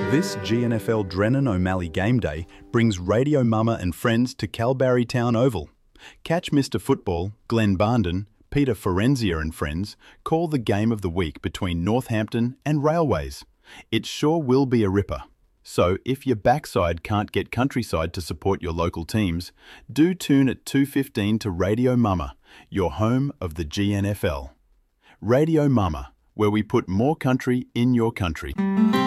This GNFL Drennan O'Malley game day brings Radio Mama and friends to Calbarry Town Oval. Catch Mr Football, Glenn Barnden, Peter Forenzia and friends call the game of the week between Northampton and Railways. It sure will be a ripper. So if your backside can't get Countryside to support your local teams, do tune at 2:15 to Radio Mama, your home of the GNFL. Radio Mama, where we put more country in your country.